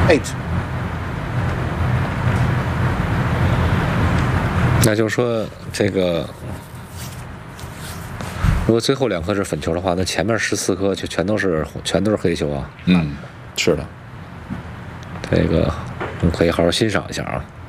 8。 那就是说，这个如果最后2颗是粉球的话，那前面14颗就全都是黑球啊。 是的， 这个我们可以好好欣赏一下啊。